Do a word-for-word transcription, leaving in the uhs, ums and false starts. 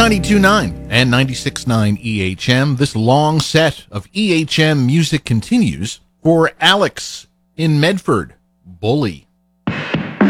ninety-two point nine and ninety-six point nine E H M. This long set of E H M music continues for Alex in Medford, Bully.